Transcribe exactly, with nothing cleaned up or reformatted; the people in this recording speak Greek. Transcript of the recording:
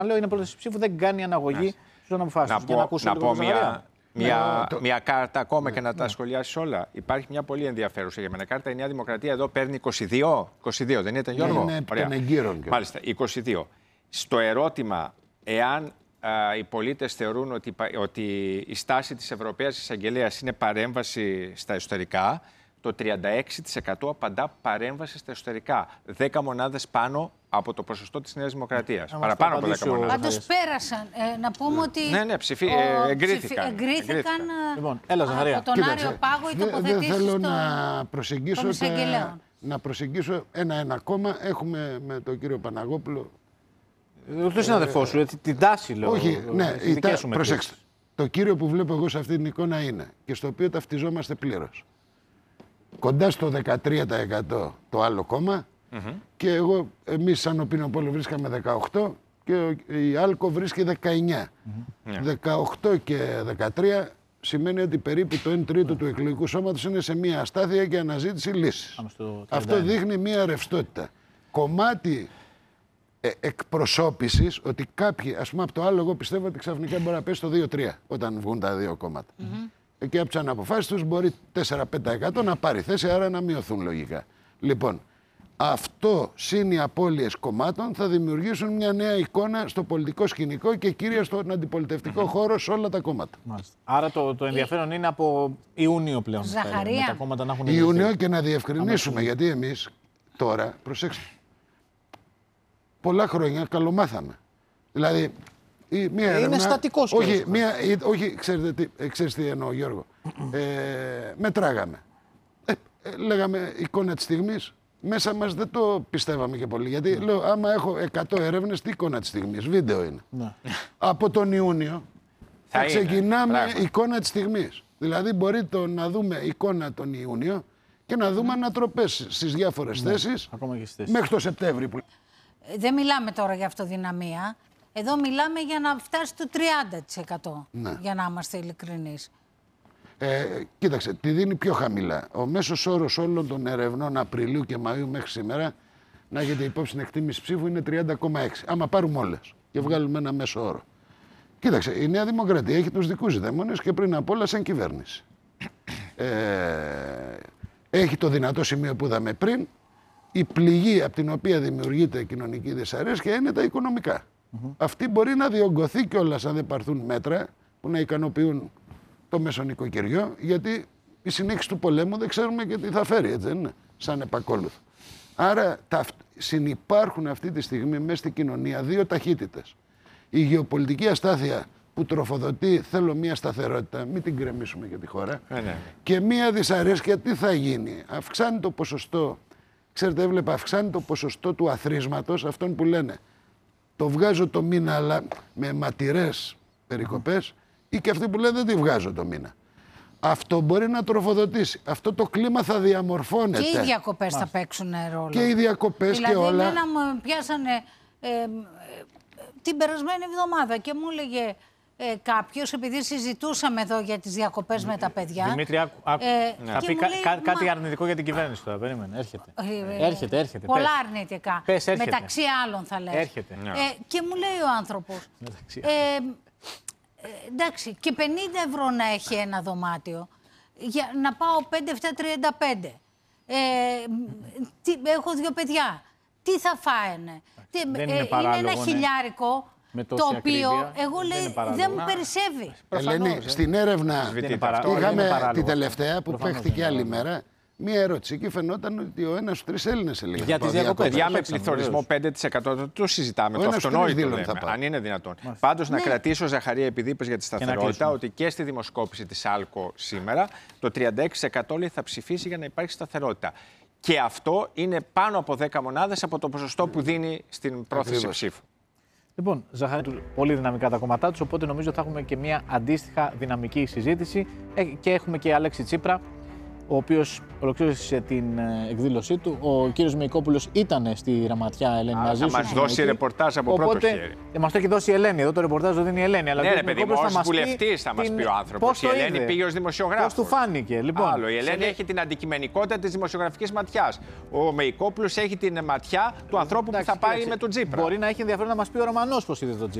Λέω είναι πρόταση ψήφου, δεν κάνει αναγωγή στον αποφάσεων. Να πω, να, ακούσω να πω μια, μια, ναι, το... μια κάρτα ακόμα ναι, και να ναι. τα σχολιάσει όλα. Υπάρχει μια πολύ ενδιαφέρουσα για μένα κάρτα. Η Νέα Δημοκρατία εδώ παίρνει είκοσι δύο. είκοσι δύο, δεν είναι, Γιώργο? Ναι, είναι των εγκύρων. Μάλιστα, είκοσι δύο. Στο ερώτημα, εάν α, οι πολίτες θεωρούν ότι, ότι η στάση της Ευρωπαίας Εισαγγελέας είναι παρέμβαση στα εσωτερικά, το τριάντα έξι τοις εκατό απαντά παρέμβαση στα εσωτερικά. δέκα μονάδες πάνω από το ποσοστό της Νέας Δημοκρατίας. Παραπάνω από δέκα μονάδες. Πάντως πέρασαν. Ε, να πούμε ναι. ότι. Ναι, ναι, ψηφί, ο, εγκρίθηκαν. Εγκρίθηκαν. εγκρίθηκαν. Λοιπόν, έλα, Ζαχαρία. Από τον Κοίταξε, Άριο Πάγο οι τοποθετήσεις δεν θέλω των, να προσεγγίσω, των τα, να προσεγγίσω ένα-ένα ακόμα. Έχουμε με τον κύριο Παναγόπουλο. Το συναδελφό σου, την τάση λέω. Όχι, ναι, η τα, προσέξτε. Το κύριο που βλέπω εγώ σε αυτή την εικόνα είναι και στο οποίο ταυτιζόμαστε πλήρως. Κοντά στο δεκατρία τοις εκατό το άλλο κόμμα mm-hmm. και εγώ, εμείς σαν Οπινοπόλο βρίσκαμε δεκαοκτώ και η Άλκο βρίσκει δεκαεννιά. Mm-hmm. δεκαοκτώ και δεκατρία σημαίνει ότι περίπου το ένα τρίτο του εκλογικού σώματος είναι σε μια αστάθεια και αναζήτηση λύσης. Αυτό δείχνει μια ρευστότητα. Κομμάτι ε, εκπροσώπησης ότι κάποιοι, ας πούμε από το άλλο εγώ πιστεύω ότι ξαφνικά μπορεί να πέσει στο δύο τρία όταν βγουν τα δύο κόμματα. Mm-hmm. Εκεί από τις αναποφάσεις τους μπορεί τέσσερα πέντε τοις εκατό να πάρει θέση, άρα να μειωθούν λογικά. Λοιπόν, αυτό συν οι απώλειες κομμάτων θα δημιουργήσουν μια νέα εικόνα στο πολιτικό σκηνικό και κυρίως στον αντιπολιτευτικό χώρο σε όλα τα κόμματα. Μάλιστα. Άρα το, το ενδιαφέρον είναι από Ιούνιο πλέον. Ζαχαρία. Με τα κόμματα να έχουν Ιούνιο και να διευκρινίσουμε, γιατί εμείς τώρα, προσέξτε, πολλά χρόνια καλομάθαμε. Δηλαδή, η, μία είναι έρευνα, στατικός. Όχι, μία, όχι ξέρετε, τι, ξέρετε τι εννοώ, Γιώργο. Ε, μετράγαμε. Ε, ε, λέγαμε εικόνα της στιγμής. Μέσα μας δεν το πιστεύαμε και πολύ. Γιατί mm. λέω, άμα έχω εκατό έρευνες, τι εικόνα της στιγμής. Βίντεο είναι. Mm. Από τον Ιούνιο θα, θα ξεκινάμε είναι, εικόνα της στιγμής. Δηλαδή μπορεί το, να δούμε εικόνα τον Ιούνιο και να δούμε mm. ανατροπές στις διάφορες mm. θέσεις μέχρι το Σεπτέμβρη. Που... Δεν μιλάμε τώρα για αυτοδυναμία. Εδώ μιλάμε για να φτάσει στο τριάντα τοις εκατό, ναι. για να είμαστε ειλικρινείς. Ε, κοίταξε, τη δίνει πιο χαμηλά. Ο μέσος όρος όλων των ερευνών Απριλίου και Μαΐου μέχρι σήμερα, να έχετε υπόψη την εκτίμηση ψήφου, είναι τριάντα κόμμα έξι. Άμα πάρουμε όλες και βγάλουμε ένα μέσο όρο. Κοίταξε, η Νέα Δημοκρατία έχει τους δικούς δαίμονες και πριν απ' όλα σαν κυβέρνηση. Ε, έχει το δυνατό σημείο που είδαμε πριν, η πληγή από την οποία δημιουργείται κοινωνική δυσαρέσκεια είναι τα οικονομικά. Mm-hmm. Αυτή μπορεί να διωγγωθεί κιόλας αν δεν πάρθουν μέτρα που να ικανοποιούν το μέσο νοικοκυριό, γιατί η συνέχιση του πολέμου δεν ξέρουμε και τι θα φέρει, έτσι δεν είναι, σαν επακόλουθο. Άρα τα, συνυπάρχουν αυτή τη στιγμή μέσα στην κοινωνία δύο ταχύτητες. Η γεωπολιτική αστάθεια που τροφοδοτεί, θέλω μια σταθερότητα, μην την κρεμίσουμε για τη χώρα, ε, ναι. και μια δυσαρέσκεια, τι θα γίνει, αυξάνει το ποσοστό, ξέρετε έβλεπα, αυξάνει το ποσοστό του αθροίσματος, αυτών που λένε, το βγάζω το μήνα αλλά με ματηρές περικοπές, ή και αυτοί που λένε δεν τη βγάζω το μήνα. Αυτό μπορεί να τροφοδοτήσει. Αυτό το κλίμα θα διαμορφώνεται. Και οι διακοπές θα παίξουν ρόλο. Και οι διακοπές δηλαδή, και όλα. Δηλαδή, εμένα μου πιάσανε ε, ε, την περασμένη εβδομάδα και μου έλεγε ε, κάποιος, επειδή συζητούσαμε εδώ για τις διακοπές με τα παιδιά. Δημήτρη, άκου, άκου. Ε, θα πει κα, λέει, κα, κάτι μα... αρνητικό για την κυβέρνηση τώρα. Περίμενε, έρχεται. Ε, έρχεται, έρχεται. Πολλά πες. αρνητικά. Πες, μεταξύ άλλων θα λέει. Έρχεται. Ε, και μου λέει ο άνθρωπος. Ε, Ε, εντάξει, και πενήντα ευρώ να έχει ένα δωμάτιο, για να πάω πέντε επτά τριάντα πέντε. Ε, τι, έχω δύο παιδιά. Τι θα φάαινε. Τι, δεν ε, είναι, παράλογο, είναι ένα ναι. χιλιάρικο το οποίο ακρίβεια, εγώ δεν λέει δεν, δεν μου περισσεύει. Ελένη, στην έρευνα είχαμε την τελευταία που παίχτηκε άλλη μέρα. Μία ερώτηση. Εκεί φαινόταν ότι ο ένας στους τρεις Έλληνες έλεγε. Για τις διακοπές. Παιδιά με πληθωρισμό πέντε τοις εκατό το συζητάμε. Το αυτονόητο λέμε, αν είναι δυνατόν. Πάντως ναι. να κρατήσω, Ζαχαρία, επειδή είπες για τη σταθερότητα, ότι και στη δημοσκόπηση της Άλκο σήμερα το τριάντα έξι τοις εκατό λέει θα ψηφίσει για να υπάρχει σταθερότητα. Και αυτό είναι πάνω από δέκα μονάδες από το ποσοστό που δίνει στην πρόθεση ψήφου. Λοιπόν, Ζαχαρία, πολύ δυναμικά τα κόμματά τους, οπότε νομίζω θα έχουμε και μια αντίστοιχα δυναμική συζήτηση. Και έχουμε και Αλέξη Τσίπρα, ο οποίος ολοκλήρωσε την ε, εκδήλωσή του. Ο κύριος Μεϊκόπουλος ήταν στη Ραματιά, Ελένη, Α, μαζί θα σου. μας δώσει ρεπορτάζ από Οπότε, πρώτο χέρι. Ε, μας το έχει δώσει η Ελένη. Εδώ το ρεπορτάζ το δίνει η Ελένη. Αλλά ναι, ρε παιδί μου, ως βουλευτής θα μας την... πει ο άνθρωπος. Η Ελένη είδε. Πήγε ως δημοσιογράφος. Πώς του φάνηκε, λοιπόν. Άλλο. Η Ελένη έχει την αντικειμενικότητα της δημοσιογραφικής ματιάς. Ο Μεϊκόπουλος έχει την ματιά του ανθρώπου. Εντάξει, που θα πάει κοίταξε, με τον Τσίπρα. Μπορεί να έχει ενδιαφέρον να μας πει ο Ρωμανός πώς είδε τον Τσίπρα.